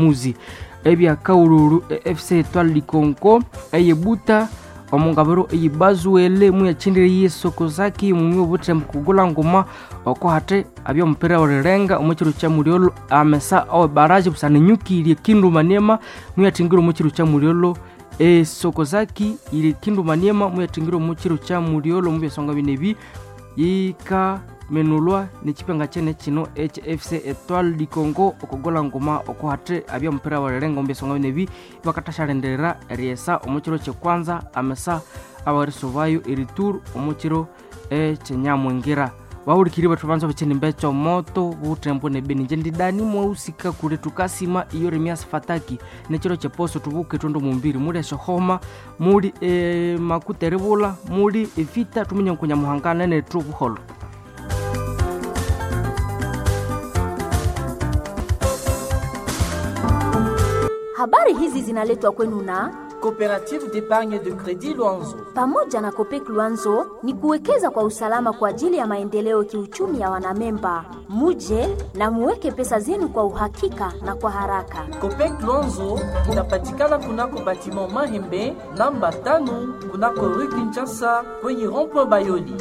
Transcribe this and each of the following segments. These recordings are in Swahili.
muzi ebya kaururu FC Etoile du Congo eyebuta omungabero eyibazuele mu yachindire yesoko zaki mu butre mukugula ngoma okohate abyo mpira orerenga umuchiru cha Muriolo amesa awe baraje busane nyukiri Kindu Maniema mu yatingiro umuchiru cha Muriolo soko zaki ili Kindu Maniema mu yatingiro umuchiru cha Muriolo mu byasonga binebi ika menulwa ni chipenga chene chino HFC Etoile du Congo okogola ngoma okohate abya mpira warerenga mbesonga binebi bakatasharendera riesa umuchiro che kwanza amesa abarisovayo iritur umuchiro chenyamwengira wawurikiri batubanza bacheni mbecho moto butembo ne beninjendi dani mwausika kure tukasima iyo Remias Fataki nechiro cheposo tubuke tondo mumbiri muri shohoma muri makuterebula muri vita tuminya kunya muhangana ne trubu holo. Habari hizi zinaletwa kwenu na Coopérative d'épargne de crédit Luanzo. Pamoja na Copec Luanzo ni kuwekeza kwa usalama kwa ajili ya maendeleo kiuchumi ya wanamemba. Muje na muweke pesa zenu kwa uhakika na kwa haraka. Copec Luanzo inapatikana kunako batiment Mahembe namba 5 kunako rue Kinshasa kwenye rond-point Bayoli.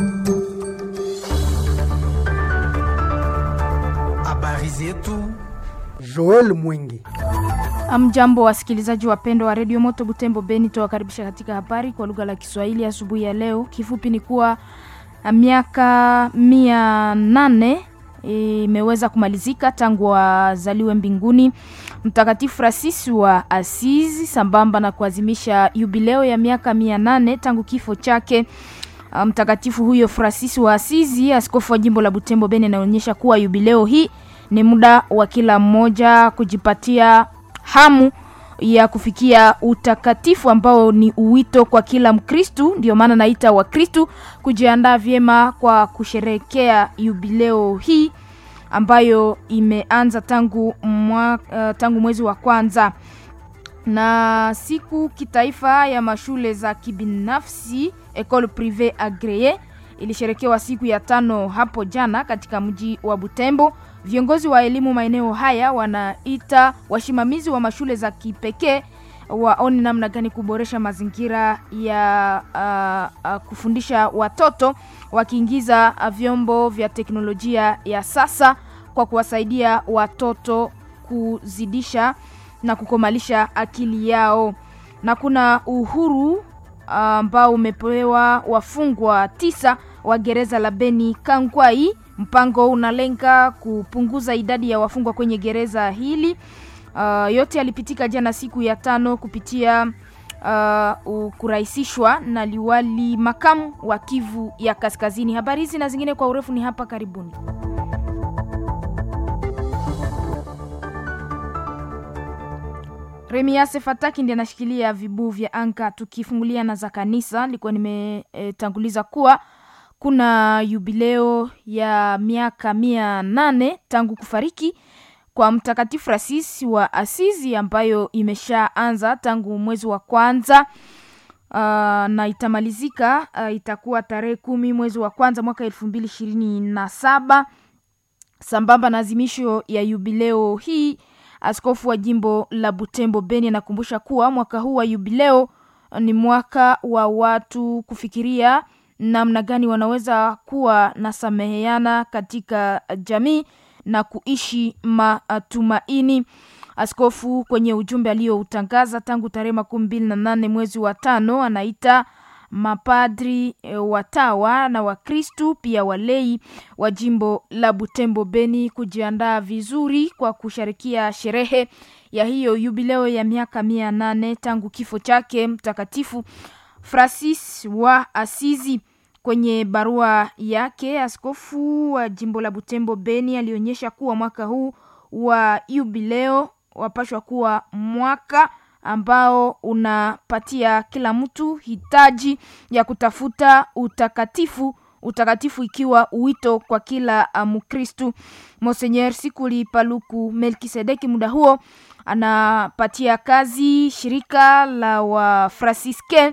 Habari zetu Joel Mwingi. Amjambo wasikilizaji wapendwa wa Radio Moto Butembo Beni, tuwakaribisha katika habari kwa lugha la Kiswahili asubuhi ya leo. Kifupi ni kuwa miaka 800 imeweza kumalizika tangu wazaliwe mbinguni Mtakatifu Francis wa Asizi, sambamba na kuadhimisha jubileo ya miaka 800 tangu kifo chake. Mtakatifu huyo Francis wa Asizi, askofu wa jimbo la Butembo Beni, anaonyesha kuwa jubileo hii ni muda wa kila mmoja kujipatia hamu ya kufikia utakatifu ambao ni uwito kwa kila Mkristu. Ndio maana naita Wakristu kujiandaa vyema kwa kusherehekea jubileo hii ambayo imeanza tangu mwezi wa kwanza. Na siku kitaifa ya mashule za kibinafsi École Privée Agréée ilisherekewa siku ya 5 hapo jana katika mji wa Butembo. Viongozi wa elimu maeneo haya wanaita washimamizi wa mashule za kipekee waone namna gani kuboresha mazingira ya kufundisha watoto wakiingiza vyombo vya teknolojia ya sasa kwa kuwasaidia watoto kuzidisha na kukomalisha akili yao. Na kuna uhuru ambao umepewa wafungwa 9 wa gereza la Beni Kangwai. Mpango unalenga kupunguza idadi ya wafungwa kwenye gereza hili. Yote yalipitika jana siku ya 5 kupitia kurahisishwa na liwali makamu wa Kivu ya Kaskazini. Habari hizi na zingine kwa urefu ni hapa karibuni. Remias Fataki ndiye anashikilia vibu vya anga. Tukifungulia na za kanisa, nilikuwa nimetanguliza kuwa kuna jubileo ya miaka 800 tangu kufariki kwa Mtakatifu Francis wa Asizi ambayo imeshaanza tangu mwezi wa kwanza na itamalizika itakuwa tarehe 10 mwezi wa kwanza mwaka 2027. Sambamba na azimisho ya jubileo hii, askofu wa jimbo la Butembo Beni anakumbusha kuwa mwaka huu wa jubileo ni mwaka wa watu kufikiria namna gani wanaweza kuwa na sameheana katika jamii na kuishi matumaini. Askofu kwenye ujumbe aliyoutangaza tangu tarehe 28 mwezi wa 5 anaita mapadri, watawa na Wakristu pia walei wa jimbo la Butembo Beni kujiandaa vizuri kwa kushirikia sherehe ya hiyo jubileo ya miaka 800 tangu kifo chake Mtakatifu Francis wa Asizi. Kwenye barua yake, askofu wa jimbo la Butembo Beni alionyesha kuwa mwaka huu wa jubileo wapashwa kuwa mwaka ambao unapatia kila mtu hitaji ya kutafuta utakatifu ikiwa uwito kwa kila Mkristu. Monseigneur Sikuli Paluku Melkisedeki muda huo anapatia kazi shirika la wa Franciscain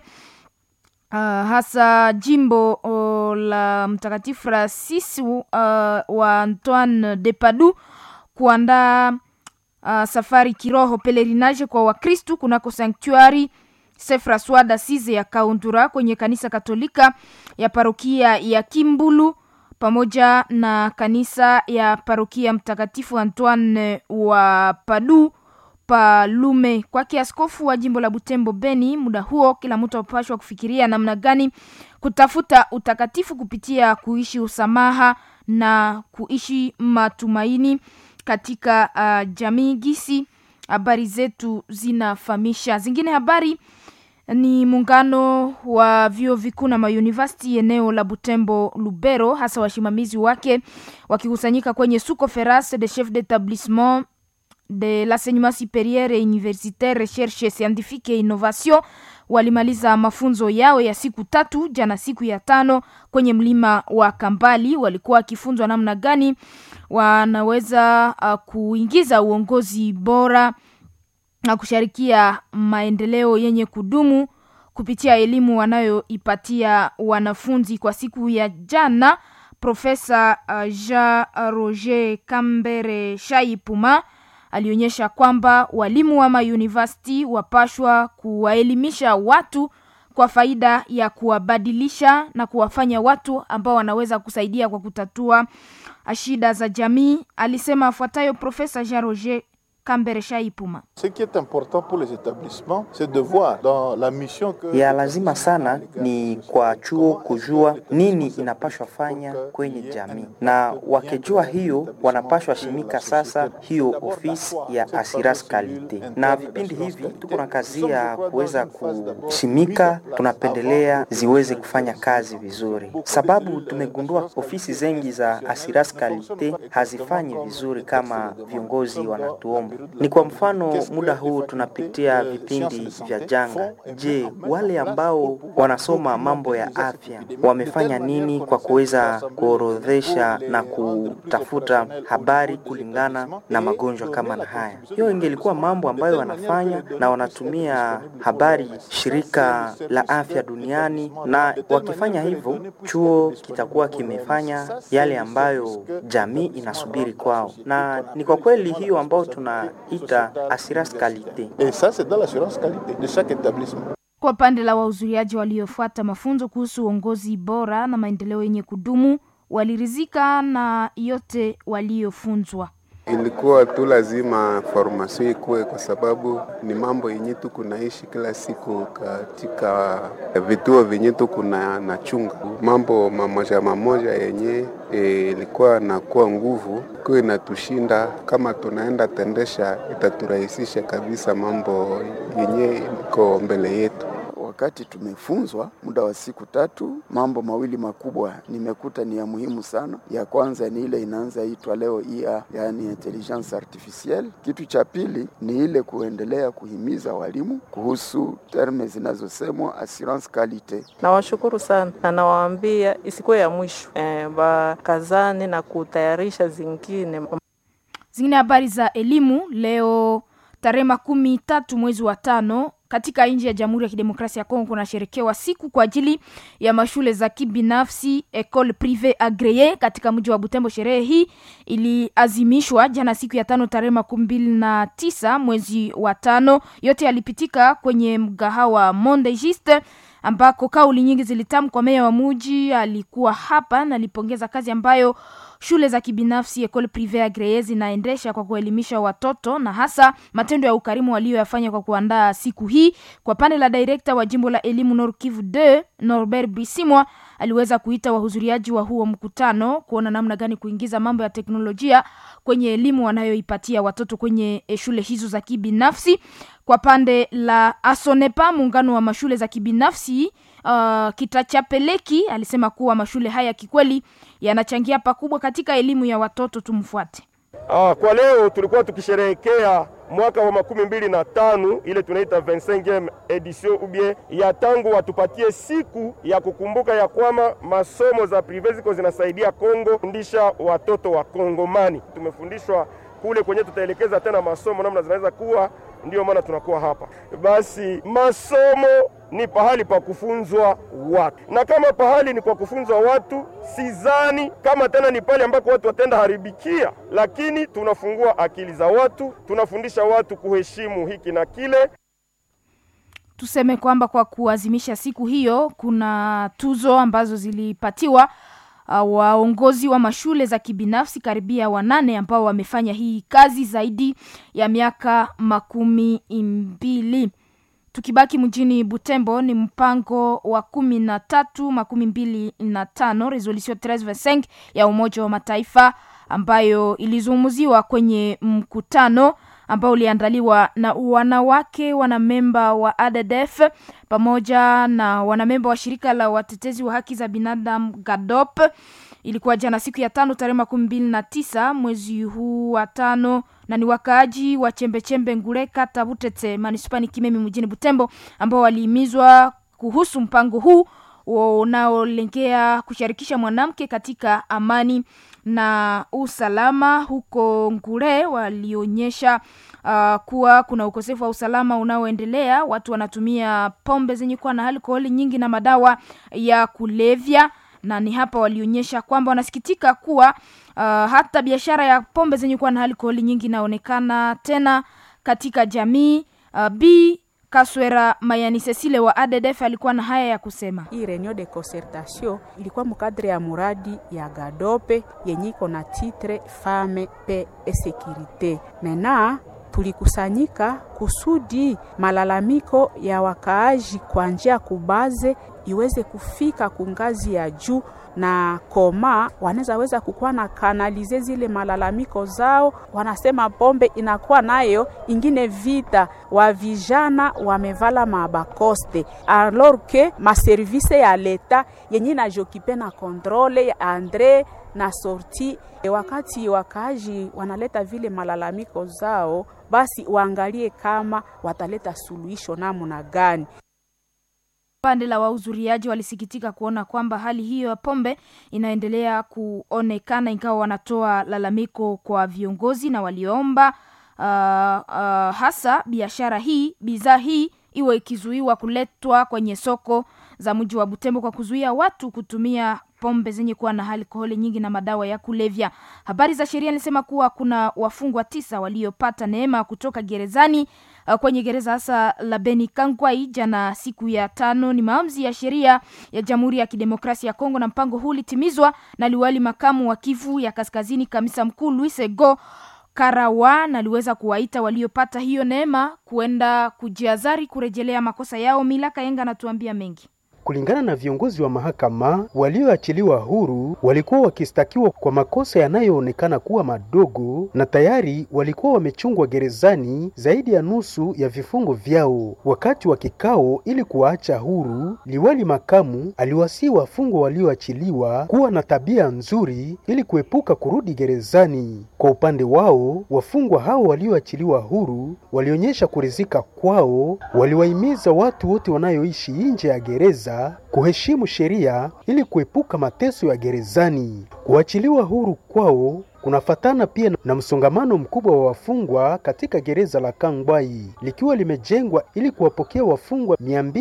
hasa jimbo la Mtakatifu Francis wa Antoine de Padoue kuandaa safari kiroho pelerinage kwa Wakristu kunako sanctuary Saint François d'Assise ya Kaundura kwenye kanisa Katolika ya parokia ya Kimbulu pamoja na kanisa ya parokia Mtakatifu Antoine wa Padu Palume. Kwa kiaskofu wa jimbo la Butembo Beni, muda huo kila mtu apashwa kufikiria namna gani kutafuta utakatifu kupitia kuishi usamaha na kuishi matumaini katika jamii gisi. Habari zetu zinafahamisha. Zingine habari ni muungano wa vyuo vikuu na mauniversity eneo la Butembo Lubero, hasa washimamizi wake wakikusanyika kwenye Suko Ferras de chef d'établissement de l'enseignement supérieur et universitaire, recherche scientifique et innovation. Walimaliza mafunzo yao ya siku 3 jana siku ya 5 kwenye mlima wa Kambali. Walikuwa wakifunzwa namna gani wanaweza kuingiza uongozi bora na kushirikia maendeleo yenye kudumu kupitia elimu wanayoipatia wanafunzi. Kwa siku ya jana, Profesa Jean Roger Kambere Shaipuma alionyesha kwamba walimu wa mauniversity wapashwa kuwaelimisha watu kwa faida ya kuwabadilisha na kuwafanya watu ambao wanaweza kusaidia kwa kutatua shida za jamii. Alisema afuatayo Profesa Jean Roger Kambere Shaipuma. Ce qui est important pour les établissements, c'est de voir dans la mission que ya lazima sana ni kwa chuo kujua nini inapashwa fanya kwenye jamii, na wakijua hiyo wanapashwa shimika sasa hiyo ofisi ya assurance qualité. Na vipindi hivi tuko na kazi ya kuweza kushimika, tunapendelea ziweze kufanya kazi vizuri, sababu tumegundua ofisi zengi za assurance qualité hazifanyi vizuri kama viongozi wanatuomba. Ni kwa mfano muda huu tunapitia vipindi vya janga. Je, wale ambao wanasoma mambo ya afya wamefanya nini kwa kuweza kuorodhesha na kutafuta habari kulingana na magonjwa kama na haya? Hiyo ingelikuwa mambo ambayo wanafanya, na wanatumia habari shirika la afya duniani, na wakifanya hivyo chuo kitakuwa kimefanya yale ambayo jamii inasubiri kwao. Na ni kwa kweli hiyo ambao tunaita assurance qualité. Et ça c'est dans l'assurance qualité de chaque établissement. Kwa pande la wahudhuriaji waliofuata mafunzo kuhusu uongozi bora na maendeleo yenye kudumu, walirizika na yote waliofunzwa. Ilikuwa tu lazima formation ikuwe, kwa sababu ni mambo yenye tu kunaishi kila siku katika vituo vyenye tu kuna na chunga. Mambo mamoja yenye ilikuwa na kuwa nguvu kwa inatushinda, kama tunaenda tendesha itaturahisisha kabisa mambo yenye iko mbele yetu. Wakati tumefunzwa muda wa siku 3, mambo mawili makubwa nimekuta ni ya muhimu sana. Ya kwanza ni ile inaanza itwa leo IA, yani intelligence artificielle. Kitu cha pili ni ile kuendelea kuhimiza walimu kuhusu terme zinazosemwa assurance qualité. Nawashukuru sana na nawaambia isikuwe ya mwisho, bakazane na kutayarisha zingine. Habari za elimu leo tarehe 13 mwezi wa 5 katika nchi ya Jamhuri ya Kidemokrasia ya Kongo kuna sherekewa siku kwa ajili ya mashule za kibinafsi école privée agréée katika mji wa Butembo. Sherehe hii iliazimishwa jana siku ya 5 tarehe 29 mwezi wa 5. Yote yalipitika kwenye mgahawa Monde Juste ambako kauli nyingi zilitamkwa. Meya wa mji alikuwa hapa na alipongeza kazi ambayo shule za kibinafsi école privée agréée zinaendesha kwa kuelimisha watoto na hasa matendo ya ukarimu walioyafanya kwa kuandaa siku hii. Kwa pande la director wa jimbo la elimu Nord Kivu 2 Norbert Bisimwa aliweza kuita wahudhuriaji wa huo mkutano kuona namna gani kuingiza mambo ya teknolojia kwenye elimu wanayoipatia watoto kwenye shule hizo za kibinafsi. Kwa pande la Asonepa, muungano wa mashule za kibinafsi Kitachapeleki, alisema kuwa mashule haya kikweli yanachangia pakubwa katika elimu ya watoto. Tumfuate. Kwa leo tulikuwa tukisherehekea mwaka wa 2025 ile tunaita 25e edition ubie ya tangu watupatie siku ya kukumbuka ya kwamba masomo za privé ziko zinasaidia Kongo fundisha watoto wa Kongomani. Tumefundishwa kule kwenye tutaelekeza tena masomo namna zinaweza kuwa ndiyo maana tunakuwa hapa. Basi masomo ni pahali pa kufunzwa watu, na kama pahali ni kwa kufunzwa watu, sidhani kama tena ni pale ambako watu watenda haribikia, lakini tunafungua akili za watu, tunafundisha watu kuheshimu hiki na kile. Tuseme kwamba kwa kuazimisha siku hiyo kuna tuzo ambazo zilipatiwa waongozi wa mashule za kibinafsi karibia 8 ambao wamefanya hii kazi zaidi ya miaka 12. Tukibaki mjini Butembo, ni mpango wa 1325 resolution 1325 ya Umoja wa Mataifa ambayo ilizungumziwa kwenye mkutano ambao uliandaliwa na wanawake wanamemba wa ADDF pamoja na wanamemba wa shirika la watetezi wa haki za binadamu GADOP. Ilikuwa jana siku ya 5 tarehe 29 mwezi huu wa 5, na ni wakaaji wa Chembechembe Nguleka Tabutete manispani Kimemi mjini Butembo ambao walihimizwa kuhusu mpango huu unaolengea kushirikisha mwanamke katika amani na usalama. Huko Ngure walionyesha kuwa kuna ukosefu wa usalama unaoendelea, watu wanatumia pombe zenye kuwa na alkoholi nyingi na madawa ya kulevya, na ni hapa walionyesha kwamba wanasikitika kuwa hata biashara ya pombe zenye kuwa na alkoholi nyingi inaonekana tena katika jamii. B Kaswera Mayani Cecile wa ADDF alikuwa na haya ya kusema. Hii reunion de concertation ilikuwa mkadre ya muradi ya GADOPE yenye iko na titre Femme Paix et Sécurité. Mena tulikusanyika kusudi malalamiko ya wakaaji kwa njia kubaze iweze kufika kungazi ya juu, na koma wanaweza kukuwa na kanalize zile malalamiko zao. Wanasema pombe inakuwa nayo ingine vita, wa vijana wamevala mabakoste alors que ma service ya leta yenye na jokipe na controle ya Andre na sorti. Wakati wakaji wanaleta vile malalamiko zao, basi waangalie kama wataleta suluhisho namna gani. Pande la wahudhuriaji walisikitika kuona kwamba hali hiyo ya pombe inaendelea kuonekana, ingawa wanatoa lalamiko kwa viongozi na waliomba hasa bidhaa hii iwe ikizuiwa kuletwa kwenye soko za mji wa Butembo kwa kuzuia watu kutumia pombe zenye kuwa na alkoholi nyingi na madawa ya kulevya. Habari za sheria nilisema kuwa kuna wafungwa 9 waliopata neema kutoka gerezani kwenye gereza hasa la Beni Kangwai jana siku ya 5. Ni maamuzi ya sheria ya Jamhuri ya Kidemokrasia ya Kongo, na mpango huu ulitimizwa na liwali makamu wa Kivu ya Kaskazini Kamisa Mkuu Louis Ego Karawa, na aliweza kuwaita waliopata hiyo neema kuenda kujiazari kurejelea makosa yao. Milaka Yenga anatuambia mengi. Kulingana na viongozi wa mahakama, walioachiliwa huru walikuwa wakistakiwa kwa makosa yanayoonekana kuwa madogo, na tayari walikuwa wamechungwa gerezani zaidi ya nusu ya vifungo vyao. Wakati wa kikao ili kuwaacha huru, liwali makamu aliwasihi wafungwa walioachiliwa kuwa na tabia nzuri ili kuepuka kurudi gerezani. Kwa upande wao, wafungwa hao walioachiliwa huru walionyesha kuridhika kwao. Waliwahimiza watu wote wanaoishi nje ya gereza kuheshimu sheria ili kuepuka mateso ya gerezani. Kuachiliwa huru kwao kunafatana pia na msongamano mkubwa wa wafungwa katika gereza la Kangwai, likiwa limejengwa ili kuwapokea wafungwa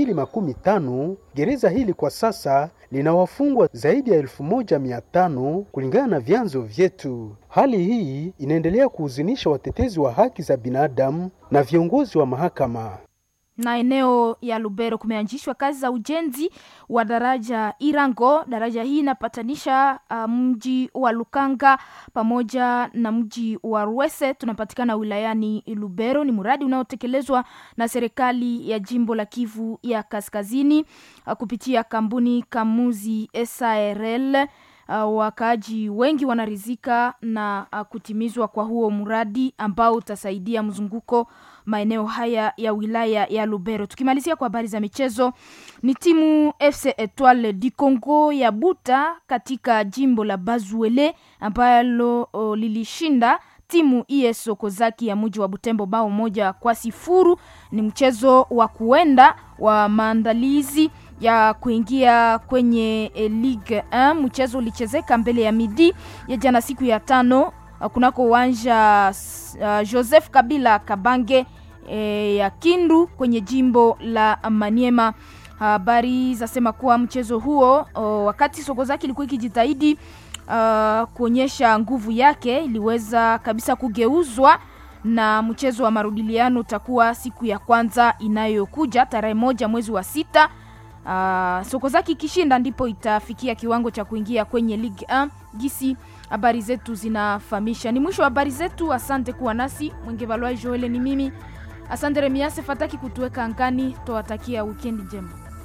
215. Gereza hili kwa sasa lina wafungwa zaidi ya 1500 kulingana na vyanzo vyetu. Hali hii inaendelea kuhuzunisha watetezi wa haki za binadamu na viongozi wa mahakama. Na eneo ya Lubero kumeanzishwa kazi za ujenzi wa daraja Irango. Daraja hii inapatanisha mji wa Lukanga pamoja na mji wa Rwese, tunapatikana wilayani Lubero. Ni mradi unaotekelezwa na serikali ya jimbo la Kivu ya Kaskazini kupitia kampuni Kamuzi SARL. Wakaaji wengi wanarizika na kutimizwa kwa huo mradi ambao utasaidia mzunguko maeneo haya ya wilaya ya Lubero. Tukimalizia kwa habari za michezo, ni timu FC Etoile du Congo ya Buta katika jimbo la Bazuele ambalo lilishinda timu IS Okozaki ya mji wa Butembo bao 1-0. Ni mchezo wa kuenda wa maandalizi ya kuingia kwenye Ligue 1. Mchezo ulichezeka mbele ya midi ya jana siku ya 5 kunako uwanja Joseph Kabila Kabange ya Kindu kwenye jimbo la Maniema. Habari zasema kuwa mchezo huo wakati Sokozaki ilikuwa ikijitahidi kuonyesha nguvu yake, iliweza kabisa kugeuzwa na mchezo wa marudiliano utakuwa siku ya kwanza inayokuja tarehe 1 mwezi wa 6. Sokozaki kishinda ndipo itafikia kiwango cha kuingia kwenye Ligue 1. Gisi habari zetu zinafahamisha. Ni mwisho wa habari zetu. Asante kuwa nasi. Mwengevalwa Joel ni mimi. Asante Remiase Fataki kutuweka angani. Tuwatakia weekend njema.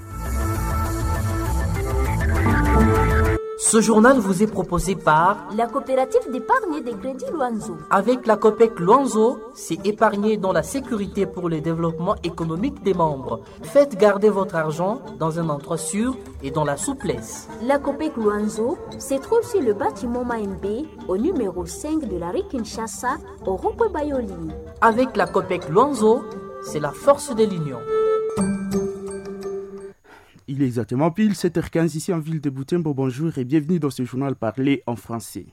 Ce journal vous est proposé par la coopérative d'épargne et de crédit Luanzo. Avec la COPEC Luanzo, c'est épargner dans la sécurité pour le développement économique des membres. Faites garder votre argent dans un endroit sûr et dans la souplesse. La COPEC Luanzo se trouve sur le bâtiment Maembe au numéro 5 de la rue Kinshasa au rond-point Bayoli. Avec la COPEC Luanzo, c'est la force de l'union. Il est exactement pile 7h15 ici en ville de Butembo. Bonjour et bienvenue dans ce journal parlé en français.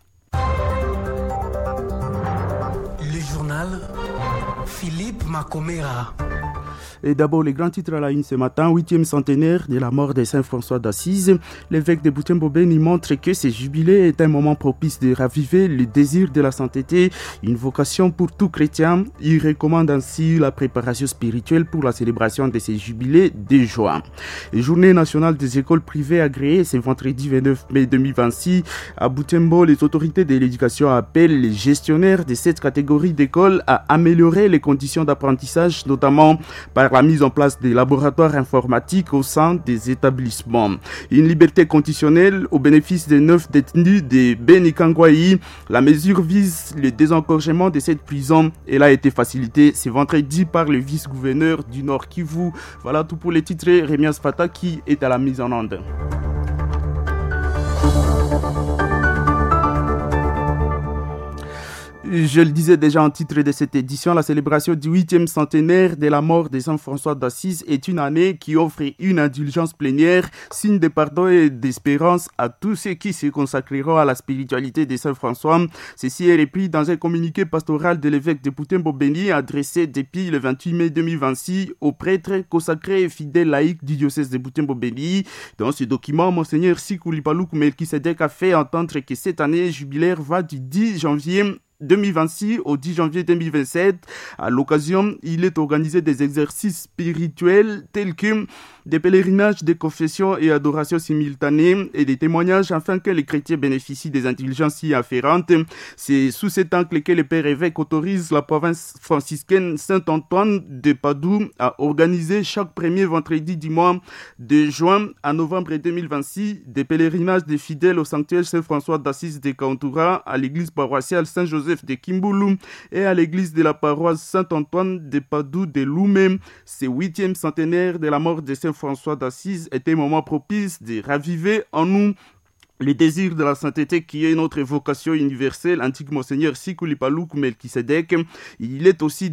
Le journal Philippe Macomera. Et d'abord, les grands titres à la une ce matin, 8e centenaire de la mort de Saint François d'Assise. L'évêque de Butembo-Beni montre que ce jubilé est un moment propice de raviver le désir de la sainteté, une vocation pour tout chrétien. Il recommande ainsi la préparation spirituelle pour la célébration de ce jubilé de joie. Journée nationale des écoles privées agréées, c'est vendredi 29 mai 2026. À Butembo, les autorités de l'éducation appellent les gestionnaires de cette catégorie d'écoles à améliorer les conditions d'apprentissage, notamment par la mise en place des laboratoires informatiques au sein des établissements. Une liberté conditionnelle au bénéfice des 9 détenus de Beni Kangwayi. La mesure vise le désengorgement de cette prison. Elle a été facilitée ce vendredi par le vice-gouverneur du Nord Kivu. Voilà tout pour les titres. Remias Fata qui est à la mise en onde. Je le disais déjà en titre de cette édition, la célébration du 8e centenaire de la mort de Saint François d'Assise est une année qui offre une indulgence plénière, signe de pardon et d'espérance à tous ceux qui se consacreront à la spiritualité de Saint François. Ceci est repris dans un communiqué pastoral de l'évêque de Butembo-Beni adressé depuis le 28 mai 2026 aux prêtres consacrés et fidèles laïcs du diocèse de Butembo-Beni. Dans ce document, Monseigneur Sikou Lipalouk Melkisedek a fait entendre que cette année jubilaire va du 10 janvier 2026 au 10 janvier 2027. À l'occasion, il est organisé des exercices spirituels tels que des pèlerinages, des confessions et adorations simultanées et des témoignages afin que les chrétiens bénéficient des indulgences y afférentes. C'est sous cet angle que le Père évêque autorise la province franciscaine Saint-Antoine de Padoue à organiser chaque premier vendredi du mois de juin à novembre 2026 des pèlerinages des fidèles au sanctuaire Saint-François d'Assise de Kauntura, à l'église paroissiale Saint-Joseph de Kimbulu et à l'église de la paroisse Saint-Antoine de Padoue de Loumé. Ce 8e centenaire de la mort de Saint François d'Assise était un moment propice de raviver en nous le désir de la sainteté qui est notre vocation universelle, indique Monseigneur Sikou Lipalouk Melkisedek. Il est aussi,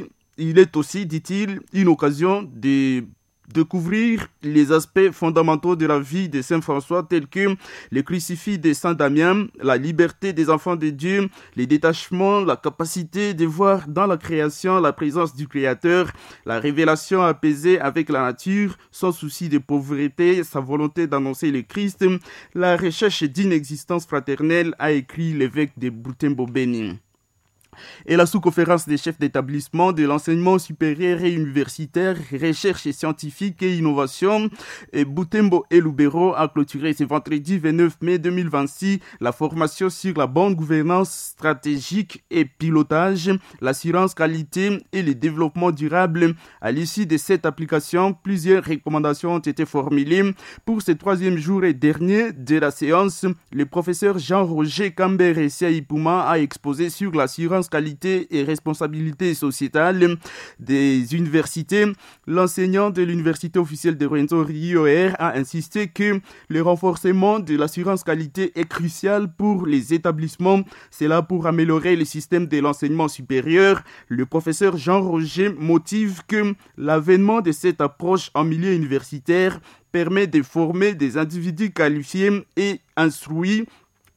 dit-il, une occasion de découvrir les aspects fondamentaux de la vie de Saint François tels que le crucifix de Saint Damien, la liberté des enfants de Dieu, le détachement, la capacité de voir dans la création la présence du Créateur, la révélation apaisée avec la nature, son souci de pauvreté, sa volonté d'annoncer le Christ, la recherche d'une existence fraternelle, a écrit l'évêque de Butembo-Beni. Et la sous-conférence des chefs d'établissement de l'enseignement supérieur et universitaire, recherche scientifique et innovation, et Butembo et Lubero a clôturé ce vendredi 29 mai 2026 la formation sur la bonne gouvernance stratégique et pilotage, l'assurance qualité et le développement durable. À l'issue de cette application, plusieurs recommandations ont été formulées. Pour ce 3e jour et dernier de la séance, le professeur Jean-Roger Kambere-Siaïpouma a exposé sur l'assurance qualité et responsabilité sociétale des universités. L'enseignant de l'université officielle de Rwenzori-IOR a insisté que le renforcement de l'assurance qualité est crucial pour les établissements. C'est là pour améliorer le système de l'enseignement supérieur. Le professeur Jean-Roger motive que l'avènement de cette approche en milieu universitaire permet de former des individus qualifiés et instruits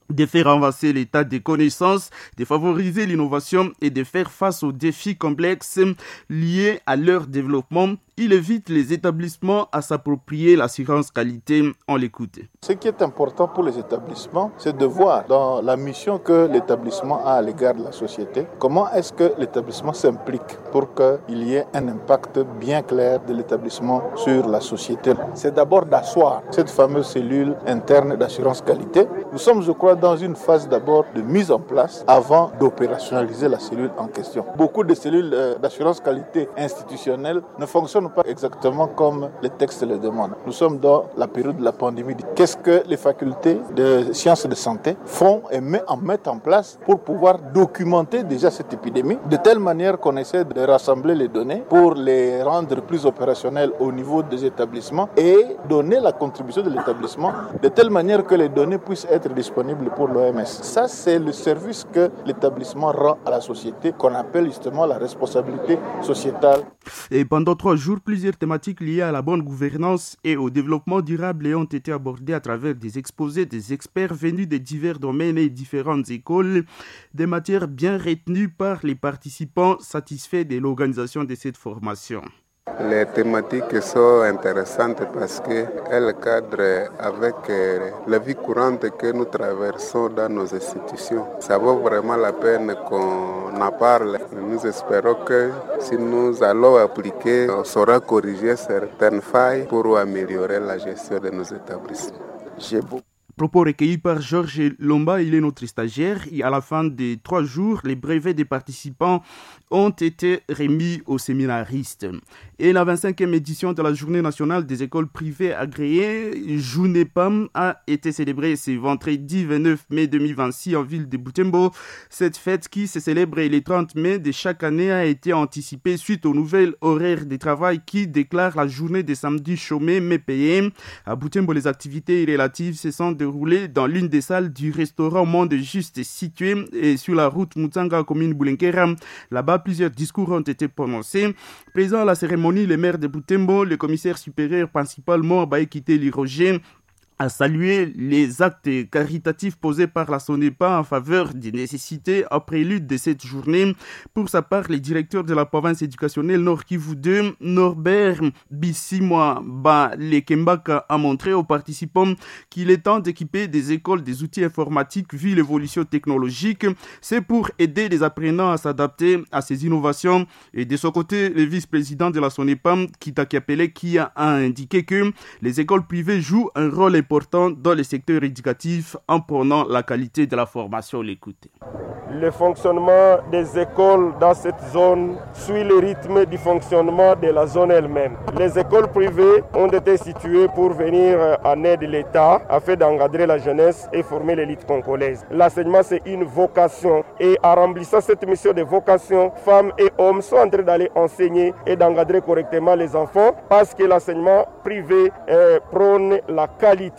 de faire avancer l'état des connaissances, de favoriser l'innovation et de faire face aux défis complexes liés à leur développement. Il évite les établissements à s'approprier l'assurance qualité. On l'écoute. Ce qui est important pour les établissements, c'est de voir dans la mission que l'établissement a à l'égard de la société, comment est-ce que l'établissement s'implique pour qu'il y ait un impact bien clair de l'établissement sur la société. C'est d'abord d'asseoir cette fameuse cellule interne d'assurance qualité. Nous sommes, je crois, dans une phase d'abord de mise en place avant d'opérationnaliser la cellule en question. Beaucoup de cellules d'assurance qualité institutionnelles ne fonctionnent pas exactement comme les textes le demandent. Nous sommes dans la période de la pandémie. Qu'est-ce que les facultés de sciences de santé font et mettent en place pour pouvoir documenter déjà cette épidémie de telle manière qu'on essaie de rassembler les données pour les rendre plus opérationnelles au niveau des établissements et donner la contribution de l'établissement de telle manière que les données puissent être disponibles pour l'OMS. Ça, c'est le service que l'établissement rend à la société qu'on appelle justement la responsabilité sociétale. Et pendant 3 jours, plusieurs thématiques liées à la bonne gouvernance et au développement durable ont été abordées à travers des exposés des experts venus de divers domaines et différentes écoles, des matières bien retenues par les participants satisfaits de l'organisation de cette formation. Les thématiques sont intéressantes parce qu'elles cadrent avec la vie courante que nous traversons dans nos institutions. Ça vaut vraiment la peine qu'on en parle. Nous espérons que si nous allons appliquer, on saura corriger certaines failles pour améliorer la gestion de nos établissements. Propos recueillis par Georges Lomba, il est notre stagiaire. Et à la fin des 3 jours, les brevets des participants ont été remis aux séminaristes. Et la 25e édition de la Journée nationale des écoles privées agréées, JOUNEPAM, a été célébrée ce vendredi 29 mai 2026 en ville de Butembo. Cette fête qui se célèbre le 30 mai de chaque année a été anticipée suite aux nouvelles horaires de travail qui déclarent la journée de samedi chômé mais payé. À Butembo, les activités relatives se sont déroulées dans l'une des salles du restaurant Monde Juste situé sur la route Mutsanga, commune Boulenkera. Là-bas, plusieurs discours ont été prononcés. Présent à la cérémonie, le maire de Butembo, le commissaire supérieur principalement Baekite Liroger, a salué les actes caritatifs posés par la SONEPA en faveur des nécessités en prélude de cette journée. Pour sa part, le directeur de la province éducationnelle Nord Kivu 2, Norbert Bissimwa Lekembaka, a montré aux participants qu'il est temps d'équiper des écoles des outils informatiques vu l'évolution technologique. C'est pour aider les apprenants à s'adapter à ces innovations. Et de son côté, le vice-président de la SONEPA, Kita Kiapele, qui a indiqué que les écoles privées jouent un rôle important dans le secteur éducatif en prenant la qualité de la formation. L'écoutez. Le fonctionnement des écoles dans cette zone suit le rythme du fonctionnement de la zone elle-même. Les écoles privées ont été situées pour venir en aide de l'État afin d'encadrer la jeunesse et former l'élite congolaise. L'enseignement, c'est une vocation et en remplissant cette mission de vocation, femmes et hommes sont en train d'aller enseigner et d'encadrer correctement les enfants parce que l'enseignement privé prône la qualité.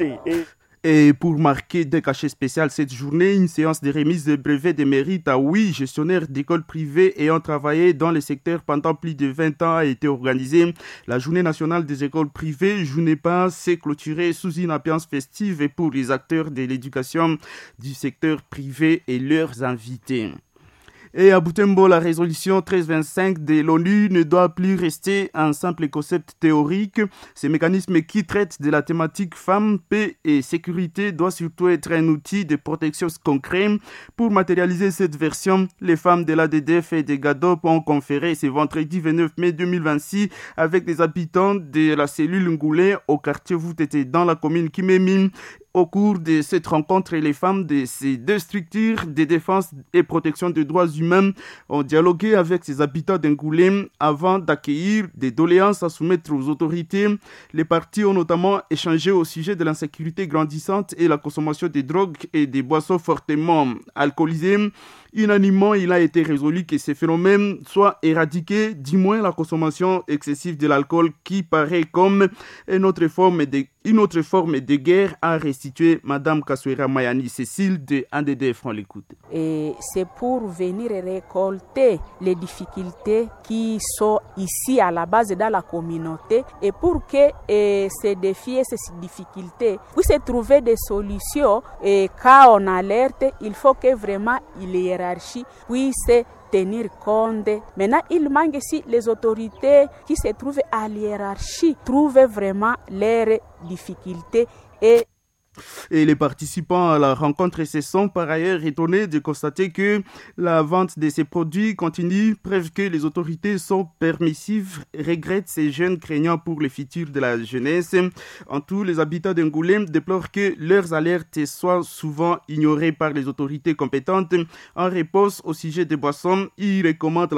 Et pour marquer des cachets spéciaux cette journée, une séance de remise de brevets de mérite à 8 gestionnaires d'écoles privées ayant travaillé dans le secteur pendant plus de 20 ans a été organisée. La journée nationale des écoles privées, JOUNEPA, s'est clôturée sous une ambiance festive et pour les acteurs de l'éducation du secteur privé et leurs invités. Et à Butembo, la résolution 1325 de l'ONU ne doit plus rester un simple concept théorique. Ce mécanisme qui traite de la thématique femmes, paix et sécurité doit surtout être un outil de protection concret. Pour matérialiser cette version, les femmes de l'ADDF et des GADOP ont conféré ce vendredi 29 mai 2026 avec des habitants de la cellule Ngoulé au quartier Voutete dans la commune Kimemi. Au cours de cette rencontre, les femmes de ces 2 structures de défense et protection des droits humains ont dialogué avec ces habitants d'Ngoulé avant d'accueillir des doléances à soumettre aux autorités. Les parties ont notamment échangé au sujet de l'insécurité grandissante et la consommation des drogues et des boissons fortement alcoolisées. Unanimement, il a été résolu que ces phénomènes soient éradiqués, du moins la consommation excessive de l'alcool qui paraît comme une autre forme de guerre, a restitué Madame Kaswera Mayani Cécile de ANDDF. On l'écoute. Et c'est pour venir récolter les difficultés qui sont ici à la base dans la communauté et pour que ces défis et ces difficultés puissent trouver des solutions. Et quand on alerte, il faut que vraiment les hiérarchies puissent tenir compte. Maintenant, il manque ici les autorités qui se trouvent à l'hiérarchie, trouvent vraiment leurs difficultés et les participants à la rencontre se sont par ailleurs étonnés de constater que la vente de ces produits continue, preuve que les autorités sont permissives, regrettent ces jeunes craignant pour le futur de la jeunesse. En tout, les habitants d'Angoulême déplorent que leurs alertes soient souvent ignorées par les autorités compétentes. En réponse au sujet des boissons, ils recommandent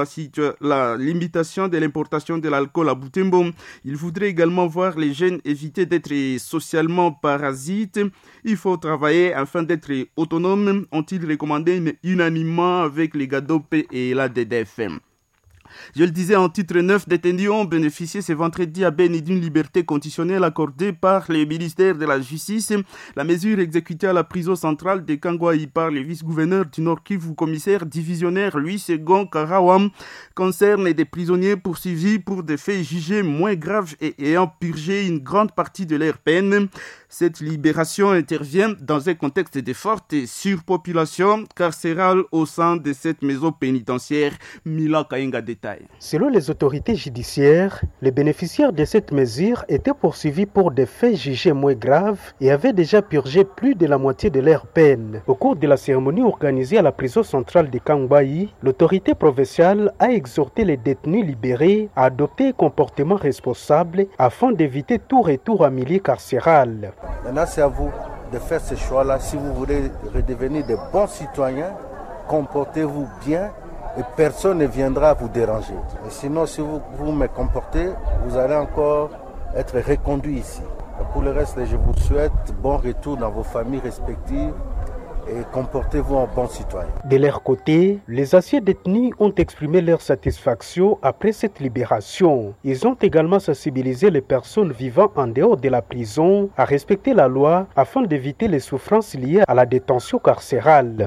la limitation de l'importation de l'alcool à Butembo. Ils voudraient également voir les jeunes éviter d'être socialement parasites. Il faut travailler afin d'être autonome, ont-ils recommandé unanimement avec les GADOP et la DDF. Je le disais en titre 9, détenus ont bénéficié ce vendredi à Beni d'une liberté conditionnelle accordée par le ministère de la Justice. La mesure exécutée à la prison centrale de Kangwaï par le vice-gouverneur du Nord Kivu, commissaire divisionnaire Louis Segon Karawam, concerne des prisonniers poursuivis pour des faits jugés moins graves et ayant purgé une grande partie de leur peine. Cette libération intervient dans un contexte de forte surpopulation carcérale au sein de cette maison pénitentiaire. Mila Kainga détaille. Selon les autorités judiciaires, les bénéficiaires de cette mesure étaient poursuivis pour des faits jugés moins graves et avaient déjà purgé plus de la moitié de leur peine. Au cours de la cérémonie organisée à la prison centrale de Kangbayi, l'autorité provinciale a exhorté les détenus libérés à adopter un comportement responsable afin d'éviter tout retour en milieu carcéral. Maintenant, c'est à vous de faire ce choix-là. Si vous voulez redevenir de bons citoyens, comportez-vous bien et personne ne viendra vous déranger. Et sinon, si vous me comportez, vous allez encore être reconduit ici. Et pour le reste, je vous souhaite bon retour dans vos familles respectives et comportez-vous en bon citoyen. De leur côté, les anciens détenus ont exprimé leur satisfaction après cette libération. Ils ont également sensibilisé les personnes vivant en dehors de la prison à respecter la loi afin d'éviter les souffrances liées à la détention carcérale.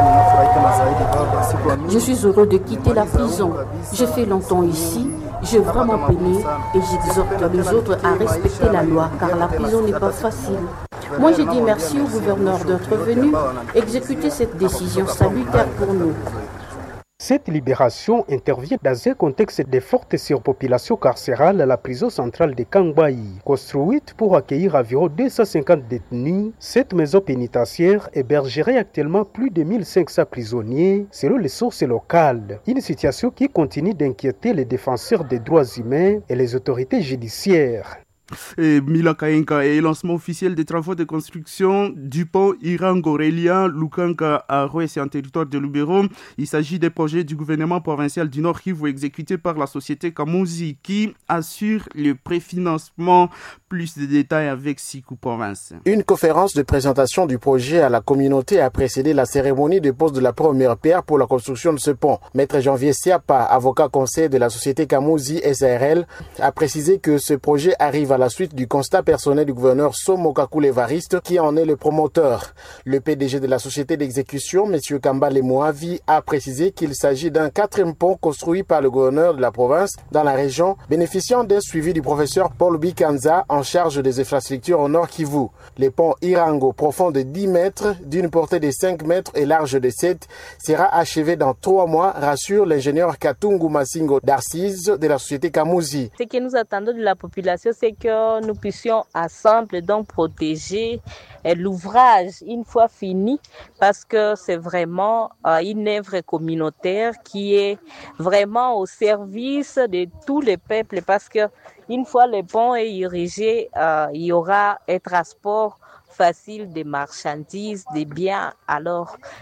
Je suis heureux de quitter la prison. J'ai fait longtemps ici. J'ai vraiment peiné et j'exhorte les autres à respecter la loi car la prison n'est pas facile. Moi, je dis merci au gouverneur d'être venu exécuter cette décision salutaire pour nous. Cette libération intervient dans un contexte de forte surpopulation carcérale à la prison centrale de Kangbayi. Construite pour accueillir environ 250 détenus, cette maison pénitentiaire hébergerait actuellement plus de 1500 prisonniers selon les sources locales. Une situation qui continue d'inquiéter les défenseurs des droits humains et les autorités judiciaires. Mila Kainka et lancement officiel des travaux de construction du pont Irango-Relia Lukanka à Rouesse en territoire de Lubero. Il s'agit des projets du gouvernement provincial du Nord Kivu exécutés par la société Kamuzi qui assure le préfinancement. Plus de détails avec Sikou Province. Une conférence de présentation du projet à la communauté a précédé la cérémonie de pose de la première pierre pour la construction de ce pont. Maître Janvier Siapa, avocat conseil de la société Kamuzi SARL, a précisé que ce projet arrive à la suite du constat personnel du gouverneur Somokakoul Evariste qui en est le promoteur. Le PDG de la société d'exécution, M. Kambale Moavi, a précisé qu'il s'agit d'un 4e pont construit par le gouverneur de la province dans la région, bénéficiant d'un suivi du professeur Paul Bikanza en charge des infrastructures au Nord Kivu. Le pont Irango, profond de 10 mètres, d'une portée de 5 mètres et large de 7, sera achevé dans 3 mois, rassure l'ingénieur Katungu Masingo d'Arcise de la société Kamuzi. Ce que nous attendons de la population, c'est que nous puissions ensemble donc protéger l'ouvrage une fois fini, parce que c'est vraiment une œuvre communautaire qui est vraiment au service de tous les peuples, parce que une fois le pont est érigé, il y aura un transport facile des marchandises, des biens. Alors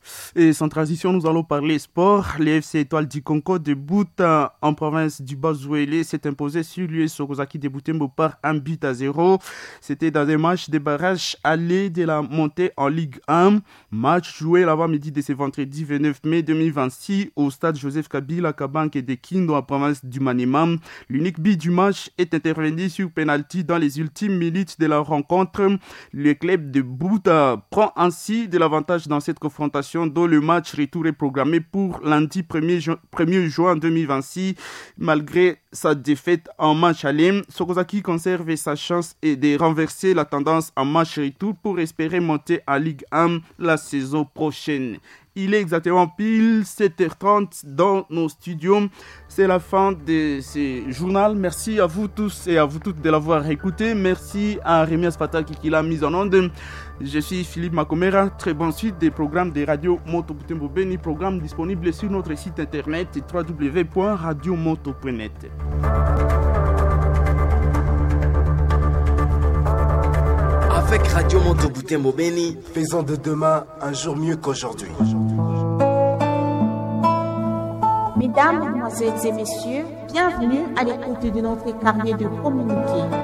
Et sans transition, nous allons parler sport. Les FC Étoile du Congo débutent en province du Bas-Zouélé, s'est imposé sur l'US Sokozaki de Butembo par 1-0. C'était dans des matchs de barrage aller de la montée en Ligue 1. Match joué l'avant-midi de ce vendredi 29 mai 2026 au stade Joseph Kabila Kabanke de Kindo en province du Maniema. L'unique but du match est intervenu sur penalty dans les ultimes minutes de la rencontre. Le club de Bouta prend ainsi de l'avantage dans cette confrontation dont le match retour est programmé pour lundi 1er juin 2026. Malgré sa défaite en match aller, Sokozaki conserve sa chance de renverser la tendance en match retour pour espérer monter en Ligue 1 la saison prochaine. Il est exactement pile 7h30 dans nos studios. C'est la fin de ce journal. Merci à vous tous et à vous toutes de l'avoir écouté. Merci à Rémi Aspataki qui l'a mise en onde. Je suis Philippe Makomera. Très bonne suite des programmes de Radio Moto Butembo Beni, programme disponible sur notre site internet www.radiomoto.net. Avec Radio Moto Butembo Beni, faisons de demain un jour mieux qu'aujourd'hui. Mesdames, Mesdemoiselles et Messieurs, bienvenue à l'écoute de notre carnet de communiqué.